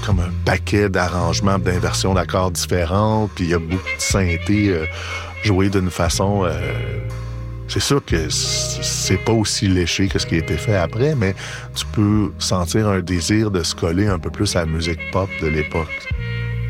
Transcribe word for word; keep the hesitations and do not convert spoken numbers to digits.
comme un paquet d'arrangements, d'inversions d'accords différentes, puis il y a beaucoup de synthé euh, joué d'une façon... Euh, c'est sûr que c'est pas aussi léché que ce qui a été fait après, mais tu peux sentir un désir de se coller un peu plus à la musique pop de l'époque.